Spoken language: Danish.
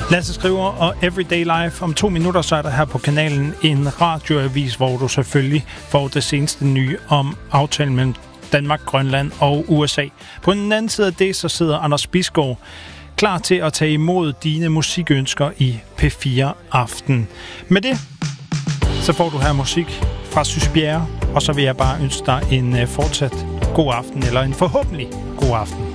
Lasse Skriver og Everyday Life. Om 2 minutter, så er der her på kanalen en radioavis, hvor du selvfølgelig får det seneste nye om aftalen mellem Danmark, Grønland og USA. På den anden side af det, så sidder Anders Bisgaard klar til at tage imod dine musikønsker i P4 Aften. Med det, så får du her musik fra Sysbjerre, og så vil jeg bare ønske dig en fortsat god aften, eller en forhåbentlig god aften.